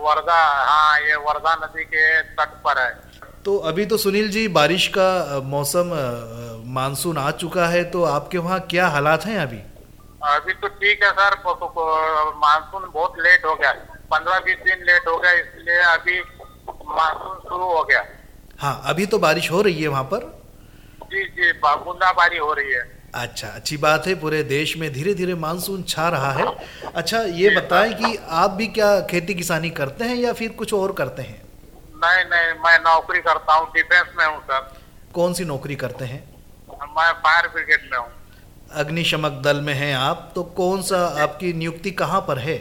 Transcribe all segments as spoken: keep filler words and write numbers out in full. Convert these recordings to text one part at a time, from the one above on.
वर्धा, हाँ ये वर्धा नदी के तट पर है। तो अभी तो सुनील जी बारिश का अ, मौसम, अ, मानसून आ चुका है, तो आपके वहाँ क्या हालात हैं अभी? अभी तो ठीक है सर, को- को- को- मानसून बहुत लेट हो गया, पंद्रह बीस दिन लेट हो गया, इसलिए अभी मानसून शुरू हो गया। हाँ, अभी तो बारिश हो रही है वहाँ पर? जी जी, बूंदाबांदी हो रही है। अच्छा, अच्छी बात है। पूरे देश में धीरे धीरे मानसून छा रहा है। अच्छा, ये बताएं कि आप भी क्या खेती किसानी करते हैं या फिर कुछ और करते हैं? नहीं नहीं, मैं नौकरी करता हूँ, डिफेंस में हूँ सर। कौन सी नौकरी करते हैं? मैं फायर ब्रिगेड में हूँ। अग्निशमक दल में हैं आप, तो कौन सा आपकी नियुक्ति कहाँ पर है?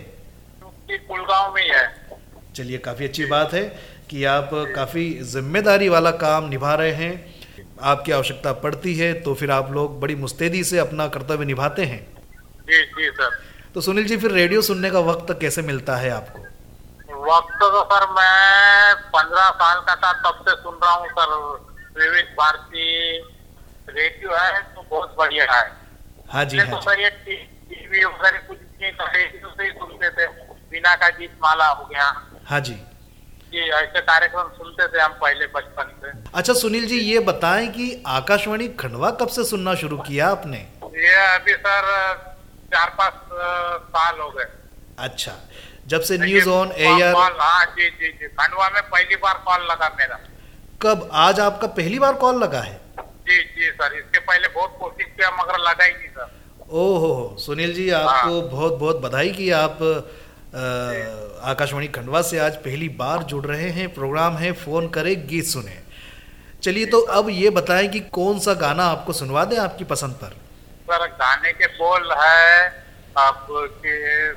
कुलगांव में ही है। चलिए, काफ़ी अच्छी बात है कि आप काफ़ी जिम्मेदारी वाला काम निभा रहे हैं। आपकी आवश्यकता पड़ती है तो फिर आप लोग बड़ी मुस्तैदी से अपना कर्तव्य निभाते हैं। जी जी सर। तो सुनील जी, फिर रेडियो सुनने का वक्त कैसे मिलता है आपको? वक्त तो सर मैं पंद्रह साल का था तब से सुन रहा हूँ सर। विविध भारती रेडियो है तो बहुत बढ़िया है। हाँ जी, पहले हाँ तो जी। सर ये टीवी वगैरह कुछ नहीं था, रेडियो से ही सुनते थे। बीना का गीत माला हो गया, हाँ जी। ये ऐसे कार्यक्रम सुनते थे हम पहले बचपन से। अच्छा सुनील जी, ये बताएं कि आकाशवाणी खंडवा कब से सुनना शुरू किया आपने? ये अभी सर चार पाँच अ, साल हो गए। अच्छा, जब से news on call- air. Call- हाँ जी जी जी, खंडवा में पहली बार कॉल लगा मेरा। कब? आज आपका पहली बार कॉल लगा है? जी जी सर, इसके पहले बहुत कोशिश किया मगर लगा ही नहीं सर। ओहो, सुनील जी आपको बहुत बहुत बधाई कि आप अ, आकाशवाणी खंडवा से आज पहली बार जुड़ रहे हैं। प्रोग्राम है फोन करें गीत सुने। चलिए, तो अब ये बताएं कि कौन सा गाना आपको सुनवा दें आपकी पसंद पर? सर गाने के बोल है, अब के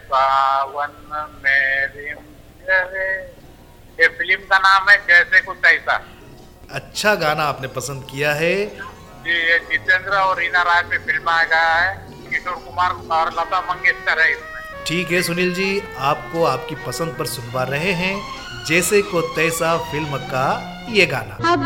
सावन में रिम चले, ये फिल्म का नाम है जैसे कुछ ऐसा। अच्छा गाना आपने पसंद किया है। जी, ये जितेंद्र और रीना राय पे फिल्माया गया है, किशोर कुमार और लता मंगेशकर है इसमें। ठीक है सुनील जी, आपको आपकी पसंद पर सुनवा रहे हैं जैसे को तैसा फिल्म का ये गाना।